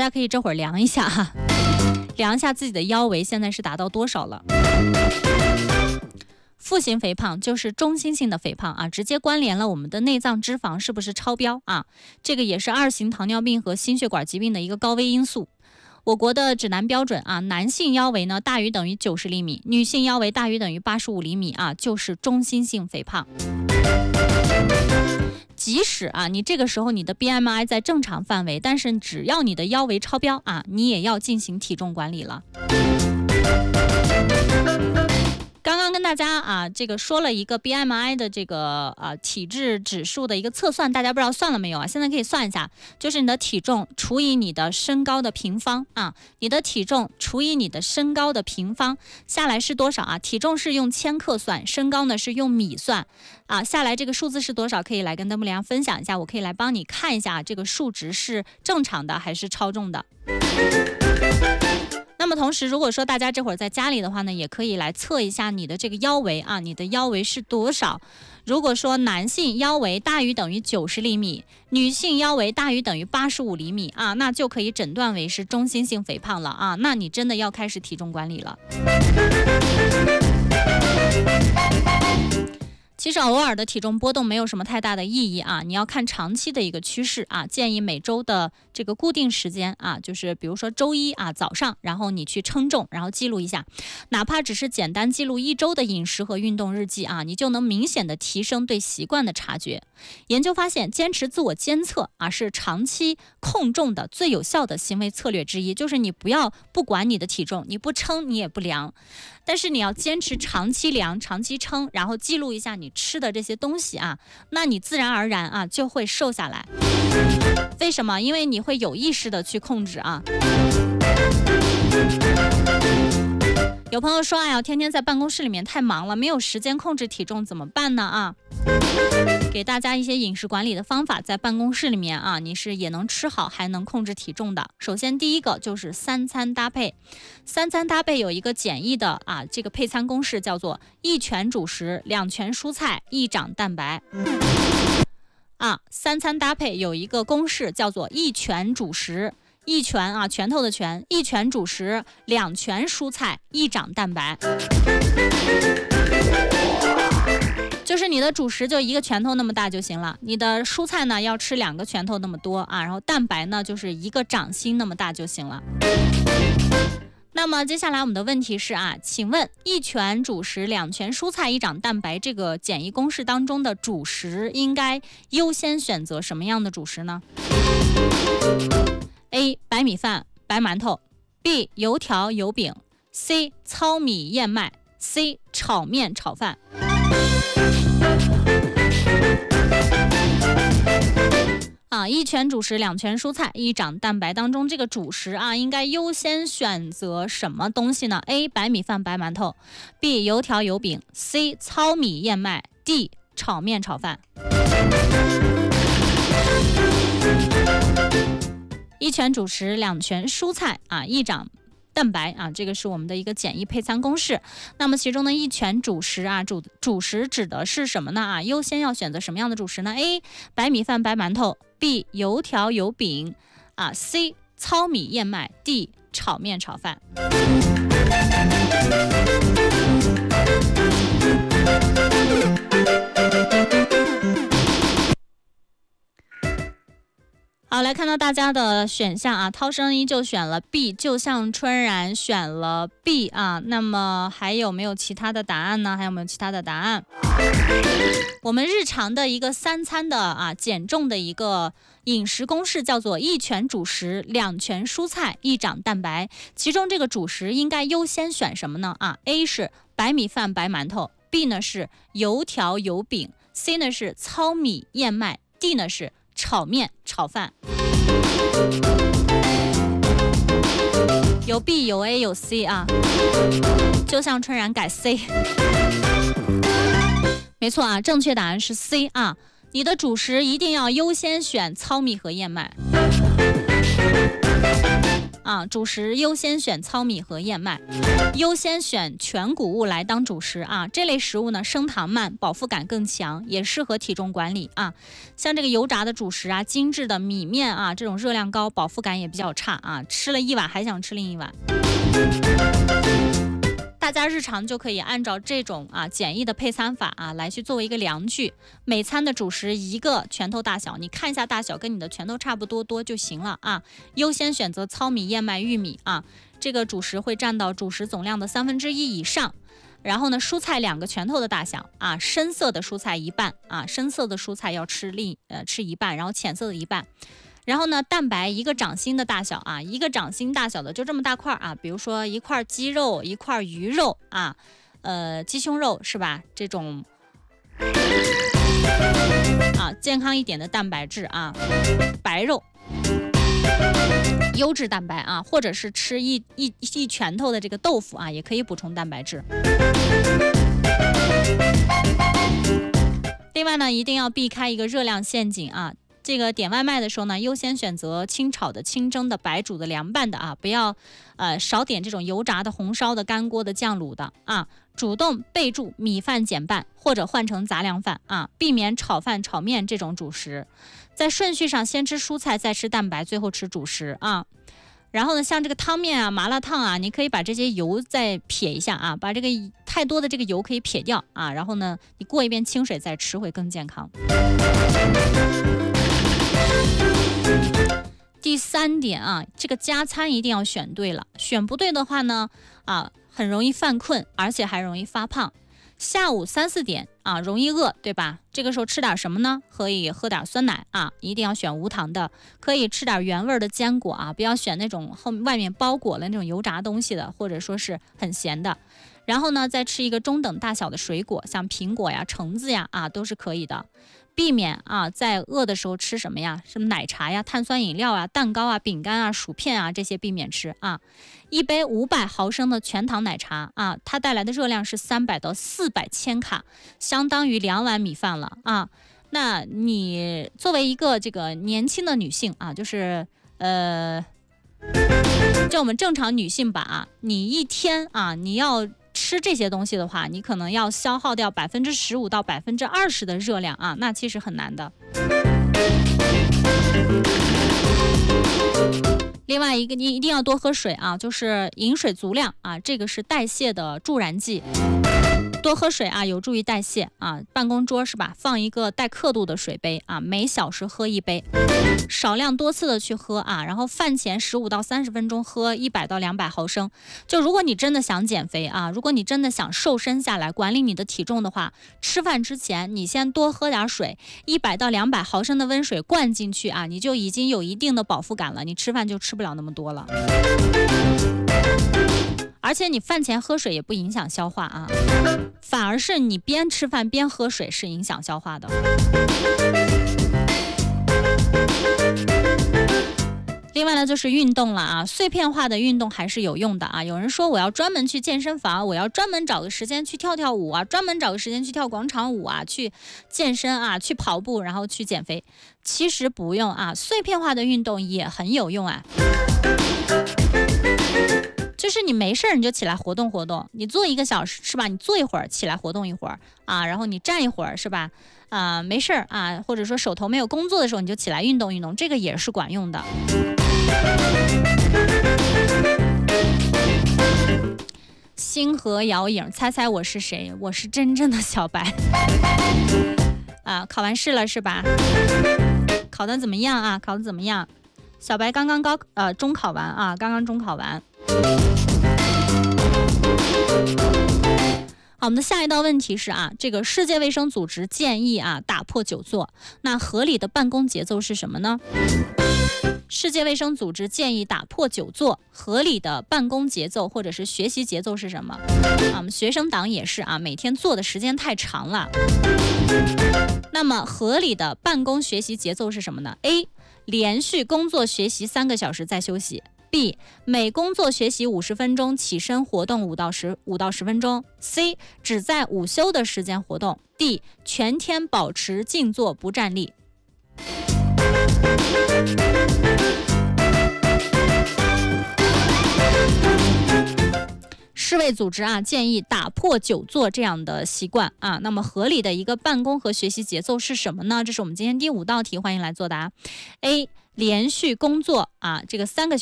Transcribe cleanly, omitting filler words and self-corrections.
家可以这会儿量一下哈，量一下自己的腰围现在是达到多少了。腹型肥胖就是中心性的肥胖啊，直接关联了我们的内脏脂肪是不是超标啊？这个也是2型糖尿病和心血管疾病的一个高危因素。我国的指南标准啊，男性腰围呢大于等于90厘米，女性腰围大于等于85厘米啊，就是中心性肥胖。即使啊，你这个时候你的 BMI 在正常范围，但是只要你的腰围超标啊，你也要进行体重管理了。刚刚跟大家啊，这个说了一个 BMI 的这个体质指数的一个测算，大家不知道算了没有啊？现在可以算一下，就是你的体重除以你的身高的平方啊，你的体重除以你的身高的平方下来是多少啊？体重是用千克算，身高呢是用米算啊，下来这个数字是多少？可以来跟邓布良分享一下，我可以来帮你看一下这个数值是正常的还是超重的。那么同时，如果说大家这会儿在家里的话呢，也可以来测一下你的这个腰围啊，你的腰围是多少？如果说男性腰围大于等于90厘米，女性腰围大于等于85厘米啊，那就可以诊断为是中心性肥胖了啊，那你真的要开始体重管理了。其实偶尔的体重波动没有什么太大的意义啊，你要看长期的一个趋势啊。建议每周的这个固定时间啊，就是比如说周一啊早上，然后你去称重，然后记录一下，哪怕只是简单记录1周的饮食和运动日记啊，你就能明显的提升对习惯的察觉。研究发现，坚持自我监测啊是长期控重的最有效的行为策略之一，就是你不管你的体重，你不称你也不量。但是你要坚持长期量、长期称，然后记录一下你吃的这些东西啊，那你自然而然啊就会瘦下来。为什么？因为你会有意识的去控制啊。有朋友说，哎呀，天天在办公室里面太忙了，没有时间控制体重，怎么办呢啊？给大家一些饮食管理的方法，在办公室里面啊，你是也能吃好，还能控制体重的。首先第一个就是3餐搭配，3餐搭配有一个简易的啊，这个配餐公式叫做1拳主食，2拳蔬菜，1掌蛋白。3餐搭配有一个公式叫做1拳主食，1拳啊，拳头的拳，1拳主食，2拳蔬菜，1掌蛋白。就是你的主食就1个拳头那么大就行了，你的蔬菜呢要吃2个拳头那么多啊，然后蛋白呢就是1个掌心那么大就行了。那么接下来我们的问题是啊，请问1拳主食2拳蔬菜1掌蛋白这个简易公式当中的主食应该优先选择什么样的主食呢？ A 白米饭白馒头， B 油条油饼， C 糙米燕麦， C 炒面炒饭。1拳主食2拳蔬菜1掌蛋白当中，这个主食啊应该优先选择什么东西呢？ A 白米饭白馒头， B 油条油饼， C 糙米燕麦， D 炒面炒饭。1拳主食2拳蔬菜啊1掌蛋白啊，这个是我们的一个简易配餐公式。那么其中的1拳主食啊，主食指的是什么呢啊？优先要选择什么样的主食呢？ A 白米饭白馒头， B 油条油饼啊， C 糙米燕麦， D 炒面炒饭。好，来看到大家的选项啊，涛声依旧选了 B， 就像春然选了 B 啊，那么还有没有其他的答案呢？我们日常的一个3餐的减重的一个饮食公式叫做1拳主食2拳蔬菜1掌蛋白，其中这个主食应该优先选什么呢？A 是白米饭白馒头， B 呢是油条油饼， C 呢是糙米燕麦， D 呢是炒面炒饭。有 B 有 A 有 C 啊，就像春然改 C。 没错啊，正确答案是 C 啊，你的主食一定要优先选糙米和燕麦啊， 啊，主食优先选糙米和燕麦，优先选全谷物来当主食啊。这类食物呢，升糖慢，饱腹感更强，也适合体重管理啊。像这个油炸的主食啊，精致的米面啊，这种热量高，饱腹感也比较差啊，吃了一碗还想吃另一碗。大家日常就可以按照这种简易的配餐法来去作为一个量具，每餐的主食一个拳头大小，你看一下大小跟你的拳头差不多多就行了啊。优先选择糙米、燕麦、玉米啊，这个主食会占到主食总量的1/3以上。然后呢，蔬菜2个拳头的大小啊，深色的蔬菜一半啊，深色的蔬菜要吃一半，然后浅色的一半。然后呢，蛋白1个掌心的大小啊，1个掌心大小的就这么大块啊，比如说1块鸡肉、1块鱼肉啊，鸡胸肉是吧？这种健康一点的蛋白质啊，白肉，优质蛋白啊，或者是吃一拳头的这个豆腐啊，也可以补充蛋白质。另外呢，一定要避开一个热量陷阱啊。这个点外卖的时候呢，优先选择清炒的、清蒸的、白煮的、凉拌的啊，不要少点这种油炸的、红烧的、干锅的、酱卤的啊。主动备注米饭减半或者换成杂粮饭啊，避免炒饭、炒面这种主食。在顺序上，先吃蔬菜，再吃蛋白，最后吃主食啊。然后呢，像这个汤面啊、麻辣烫啊，你可以把这些油再撇一下啊，把这个太多的这个油可以撇掉啊。然后呢，你过一遍清水再吃会更健康。第3点啊，这个加餐一定要选对了，选不对的话呢很容易犯困，而且还容易发胖。下午3、4点啊，容易饿，对吧？这个时候吃点什么呢？可以喝点酸奶啊，一定要选无糖的。可以吃点原味的坚果啊，不要选那种外面包裹了那种油炸东西的，或者说是很咸的。然后呢，再吃一个中等大小的水果，像苹果呀、橙子呀都是可以的。避免在饿的时候吃什么呀？什么奶茶呀、碳酸饮料啊、蛋糕啊、饼干啊、薯片啊，这些避免吃啊。一杯500毫升的全糖奶茶啊，它带来的热量是300到400千卡，相当于2碗米饭了啊。那你作为一个这个年轻的女性啊，就是就我们正常女性吧你一天你要吃这些东西的话，你可能要消耗掉15%到20%的热量那其实很难的。另外一个，你一定要多喝水就是饮水足量这个是代谢的助燃剂。多喝水有助于代谢办公桌是吧？放一个带刻度的水杯每小时喝1杯，少量多次的去喝然后饭前15到30分钟喝100到200毫升。就如果你真的想减肥如果你真的想瘦身下来，管理你的体重的话，吃饭之前你先多喝点水，100到200毫升的温水灌进去你就已经有一定的饱腹感了，你吃饭就吃不了那么多了。而且你饭前喝水也不影响消化反而是你边吃饭边喝水是影响消化的。另外呢，就是运动了碎片化的运动还是有用的有人说我要专门去健身房，我要专门找个时间去跳跳舞专门找个时间去跳广场舞去健身去跑步，然后去减肥。其实不用碎片化的运动也很有用就是你没事你就起来活动活动，你坐1个小时是吧？你坐一会儿，起来活动一会儿然后你站一会儿是吧？没事或者说手头没有工作的时候，你就起来运动运动，这个也是管用的。星河遥影，猜猜我是谁？我是真正的小白。考完试了是吧？考得怎么样考得怎么样？小白刚刚中考完刚刚中考完。好，我们的下一道问题是这个世界卫生组织建议打破久坐，那合理的办公节奏是什么呢？世界卫生组织建议打破久坐，合理的办公节奏或者是学习节奏是什么？我们学生党也是每天坐的时间太长了。那么合理的办公学习节奏是什么呢？ A. 连续工作学习3个小时再休息。B. 每工作学习50分钟，起身活动5到10分钟。C. 只在午休的时间活动。D. 全天保持静坐不站立。 卫组织啊建议打破久坐这样的习惯啊。那么合理的一个办公和学习节奏是什么呢？这是我们今天第5道题，欢迎来作答。A. 连续工作啊，这个3个